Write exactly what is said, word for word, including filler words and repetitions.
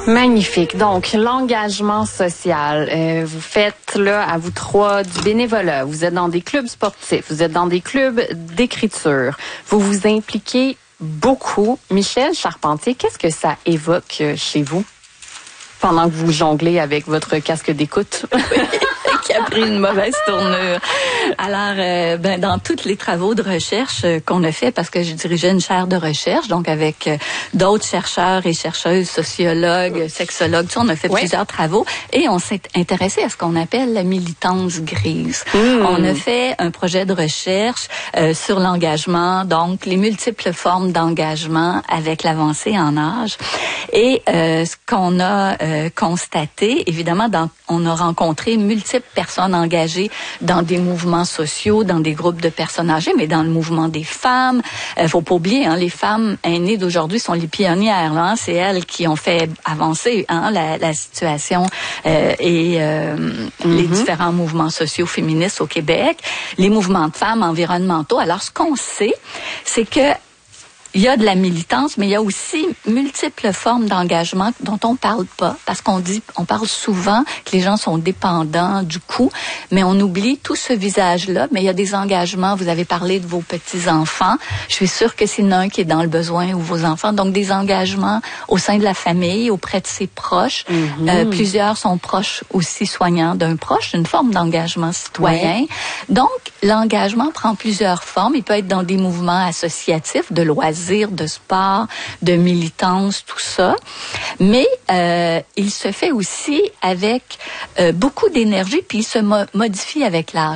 Magnifique. Donc, l'engagement social. Euh, vous faites, là, à vous trois, du bénévolat. Vous êtes dans des clubs sportifs. Vous êtes dans des clubs d'écriture. Vous vous impliquez beaucoup. Michel Charpentier, qu'est-ce que ça évoque chez vous pendant que vous jonglez avec votre casque d'écoute? Qui a pris une mauvaise tournure. Alors, euh, ben, dans tous les travaux de recherche euh, qu'on a fait, parce que je dirigeais une chaire de recherche, donc avec euh, d'autres chercheurs et chercheuses, sociologues, sexologues, tu sais, on a fait oui. plusieurs travaux et on s'est intéressé à ce qu'on appelle la militance grise. Mmh. On a fait un projet de recherche euh, sur l'engagement, donc les multiples formes d'engagement avec l'avancée en âge. Et euh, ce qu'on a euh, constaté, évidemment, dans, on a rencontré multiples personnes engagées dans des mouvements sociaux, dans des groupes de personnes âgées, mais dans le mouvement des femmes. Euh, faut pas oublier, hein, les femmes aînées d'aujourd'hui sont les pionnières. Là, hein, c'est elles qui ont fait avancer hein, la, la situation euh, et euh, mm-hmm. les différents mouvements sociaux féministes au Québec, les mouvements de femmes environnementaux. Alors, ce qu'on sait, c'est que il y a de la militance, mais il y a aussi multiples formes d'engagement dont on parle pas, parce qu'on dit, on parle souvent que les gens sont dépendants du coup, mais on oublie tout ce visage-là. Mais il y a des engagements. Vous avez parlé de vos petits-enfants. Je suis sûre que c'est l'un qui est dans le besoin ou vos enfants. Donc, des engagements au sein de la famille, auprès de ses proches. Mm-hmm. Euh, plusieurs sont proches aussi soignants d'un proche, une forme d'engagement citoyen. Ouais. Donc, l'engagement prend plusieurs formes. Il peut être dans des mouvements associatifs, de loisirs, de sport, de militance, tout ça. Mais euh, il se fait aussi avec euh, beaucoup d'énergie, puis il se mo- modifie avec l'âge.